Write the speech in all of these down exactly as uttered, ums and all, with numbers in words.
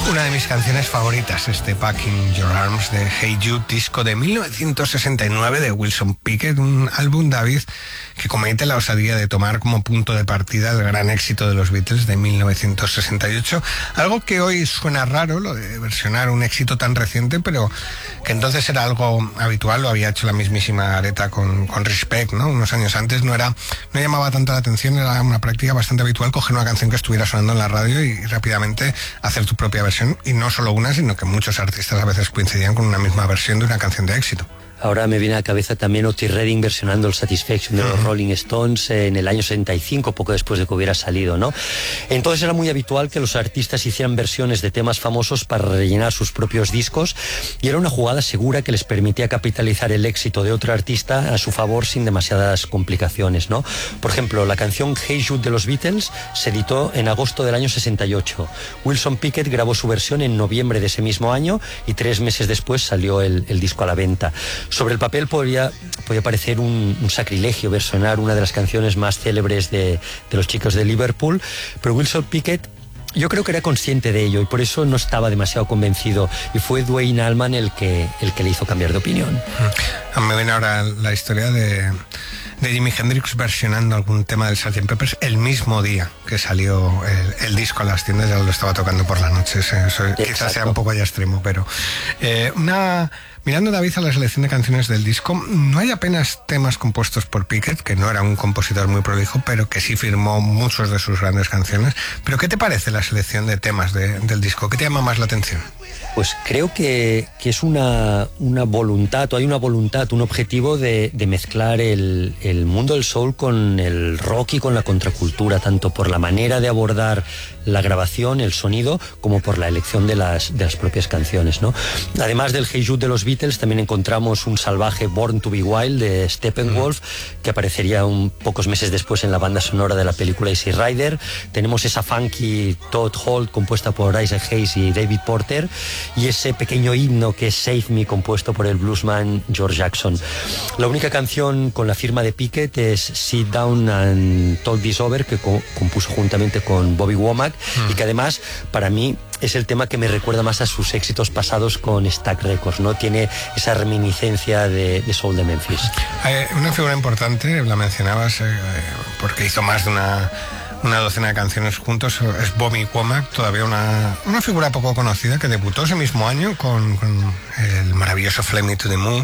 Una de mis canciones favoritas, este Back in Your Arms de Hey Jude, disco de mil novecientos sesenta y nueve de Wilson Pickett, un álbum, David, que comete la osadía de tomar como punto de partida el gran éxito de los Beatles de mil novecientos sesenta y ocho, algo que hoy suena raro, lo de versionar un éxito tan reciente, pero que entonces era algo habitual, lo había hecho la mismísima Aretha con, con Respect, ¿no? Unos años antes no era, no llamaba tanta la atención, era una práctica bastante habitual coger una canción que estuviera sonando en la radio y rápidamente hacer tu propia versión, y no solo una, sino que muchos artistas a veces coincidían con una misma versión de una canción de éxito. Ahora me viene a la cabeza también Otis Redding versionando el Satisfaction de los uh-huh. Rolling Stones en el año setenta y cinco, poco después de que hubiera salido, ¿no? Entonces era muy habitual que los artistas hicieran versiones de temas famosos para rellenar sus propios discos, y era una jugada segura que les permitía capitalizar el éxito de otro artista a su favor sin demasiadas complicaciones, ¿no? Por ejemplo, la canción Hey Jude de los Beatles se editó en agosto del año sesenta y ocho. Wilson Pickett grabó su versión en noviembre de ese mismo año y tres meses después salió el, el disco a la venta. Sobre el papel podría, podría parecer un, un sacrilegio versionar una de las canciones más célebres de, de los chicos de Liverpool, pero Wilson Pickett yo creo que era consciente de ello y por eso no estaba demasiado convencido, y fue Duane Allman el que, el que le hizo cambiar de opinión. A mí me viene ahora la historia de, de Jimi Hendrix versionando algún tema del sergeant Pepper's el mismo día que salió el, el disco a las tiendas, ya lo estaba tocando por la noche. Eso, eso quizás sea un poco ya extremo, pero eh, una... Mirando, David, a la selección de canciones del disco, no hay apenas temas compuestos por Pickett, que no era un compositor muy prolijo, pero que sí firmó muchos de sus grandes canciones. ¿Pero qué te parece la selección de temas de, del disco? ¿Qué te llama más la atención? Pues creo que, que es una, una voluntad, o hay una voluntad, un objetivo de, de mezclar el, el mundo del soul con el rock y con la contracultura, tanto por la manera de abordar la grabación, el sonido, como por la elección de las, de las propias canciones, ¿no? Además del Hey Jude de los Beatles, también encontramos un salvaje Born to be Wild de Steppenwolf, mm. que aparecería un, pocos meses después en la banda sonora de la película Easy Rider. Tenemos esa funky Todd Holt compuesta por Isaac Hayes y David Porter, y ese pequeño himno que es Save Me, compuesto por el bluesman George Jackson. La única canción con la firma de Pickett es Sit Down and Talk This Over, que co- compuso juntamente con Bobby Womack, mm. y que además, para mí, es el tema que me recuerda más a sus éxitos pasados con Stax Records, ¿no? Tiene esa reminiscencia de, de soul de Memphis. Hay una figura importante, la mencionabas, eh, porque hizo más de una... una docena de canciones juntos, es Bobby Womack, todavía una, una figura poco conocida, que debutó ese mismo año con, con el maravilloso Fly Me to the Moon.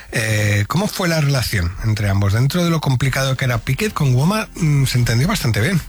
Eh, ¿Cómo fue la relación entre ambos? Dentro de lo complicado que era Pickett, con Womack mmm, se entendió bastante bien.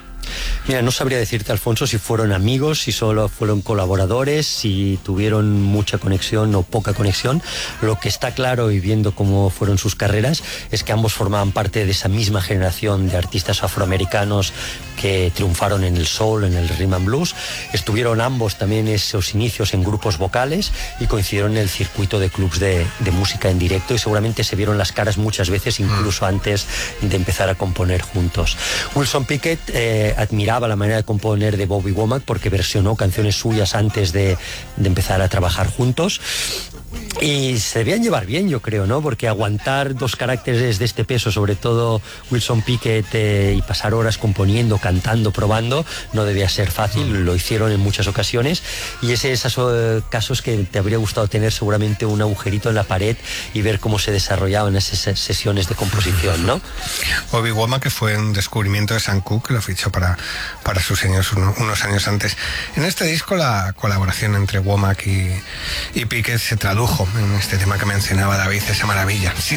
Mira, no sabría decirte, Alfonso, si fueron amigos, si solo fueron colaboradores, si tuvieron mucha conexión o poca conexión. Lo que está claro, y viendo cómo fueron sus carreras, es que ambos formaban parte de esa misma generación de artistas afroamericanos que triunfaron en el soul, en el rhythm and blues. Estuvieron ambos también esos inicios en grupos vocales y coincidieron en el circuito de clubs de, de música en directo, y seguramente se vieron las caras muchas veces, incluso antes de empezar a componer juntos. Wilson Pickett eh, admiraba la manera de componer de Bobby Womack porque versionó canciones suyas antes de, de empezar a trabajar juntos. Y se debían llevar bien, yo creo, ¿no? Porque aguantar dos caracteres de este peso, sobre todo Wilson Pickett, eh, y pasar horas componiendo, cantando, probando, no debía ser fácil. Lo hicieron en muchas ocasiones, y es esos eh, casos que te habría gustado tener seguramente un agujerito en la pared y ver cómo se desarrollaban esas sesiones de composición, ¿no? Bobby Womack, que fue un descubrimiento de Sam Cooke, que lo fichó para, para sus años uno, unos años antes. En este disco la colaboración entre Womack y, y Pickett se tradujo en este tema que mencionaba David, esa maravilla.